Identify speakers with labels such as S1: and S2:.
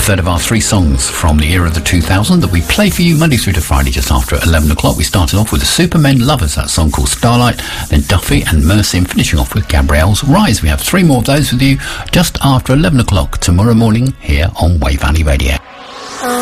S1: third of our three songs from the era of the 2000 that we play for you Monday through to Friday just after 11 o'clock. We started off with the Supermen Lovers, that song called Starlight, then Duffy and Mercy, and finishing off with Gabrielle's Rise. We have three more of those with you just after 11 o'clock tomorrow morning here on Wave Valley Radio.